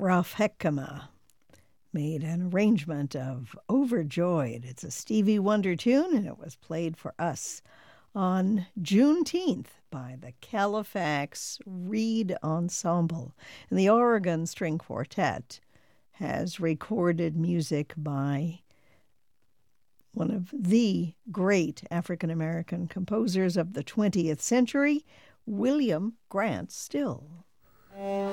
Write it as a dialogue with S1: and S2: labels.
S1: Ralph Heckema made an arrangement of Overjoyed. It's a Stevie Wonder tune, and it was played for us on Juneteenth by the Califax Reed Ensemble. And the Oregon String Quartet has recorded music by one of the great African-American composers of the 20th century, William Grant Still.